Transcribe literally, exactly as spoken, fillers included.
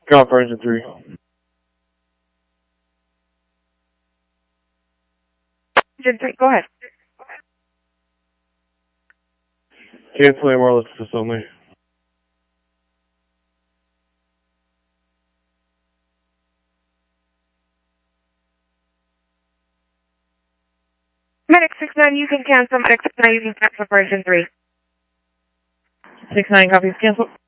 Go for engine three. Engine three, go ahead. Cancel air wireless assist only. Medic six nine, you can cancel. Medic six nine, you can cancel for engine three. six nine copies, cancel.